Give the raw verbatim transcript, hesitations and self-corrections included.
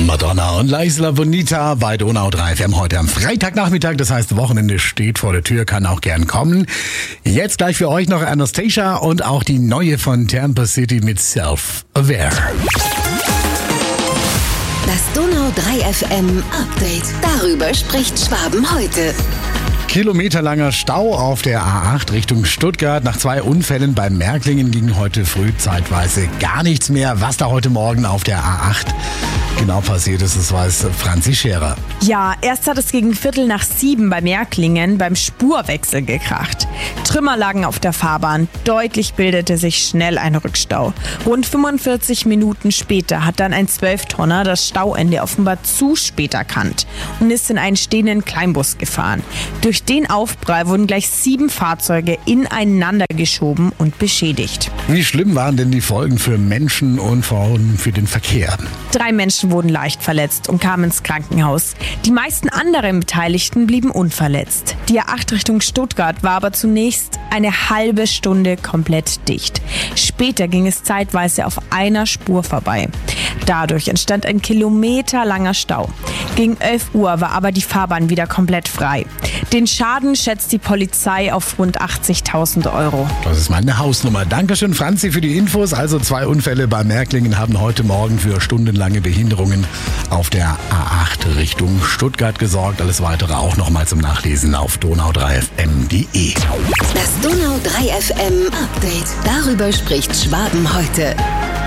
Madonna und La Isla Bonita bei Donau drei F M heute am Freitagnachmittag. Das heißt, Wochenende steht vor der Tür, kann auch gern kommen. Jetzt gleich für euch noch Anastasia und auch die neue von Tampa City mit Self-Aware. Das Donau drei F M Update. Darüber spricht Schwaben heute. Kilometerlanger Stau auf der A acht Richtung Stuttgart. Nach zwei Unfällen bei Märklingen ging heute früh zeitweise gar nichts mehr. Was da heute Morgen auf der A acht genau passiert ist, das weiß Franzi Scherer. Ja, erst hat es gegen Viertel nach sieben bei Märklingen beim Spurwechsel gekracht. Trümmer lagen auf der Fahrbahn. Deutlich bildete sich schnell ein Rückstau. Rund fünfundvierzig Minuten später hat dann ein Zwölftonner das Stauende offenbar zu spät erkannt und ist in einen stehenden Kleinbus gefahren. Durch den Aufprall wurden gleich sieben Fahrzeuge ineinander geschoben und beschädigt. Wie schlimm waren denn die Folgen für Menschen und vor allem für den Verkehr? Drei Menschen wurden leicht verletzt und kamen ins Krankenhaus. Die meisten anderen Beteiligten blieben unverletzt. Die A acht Richtung Stuttgart war aber zunächst eine halbe Stunde komplett dicht. Später ging es zeitweise auf einer Spur vorbei. Dadurch entstand ein kilometerlanger Stau. Gegen elf Uhr war aber die Fahrbahn wieder komplett frei. Den Schaden schätzt die Polizei auf rund achtzigtausend Euro. Das ist meine Hausnummer. Dankeschön, Franzi, für die Infos. Also zwei Unfälle bei Märklingen haben heute Morgen für stundenlange Behinderungen auf der A acht Richtung Stuttgart gesorgt. Alles Weitere auch nochmal zum Nachlesen auf donau drei f m punkt d e. Das Donau drei F M Update. Darüber spricht Schwaben heute.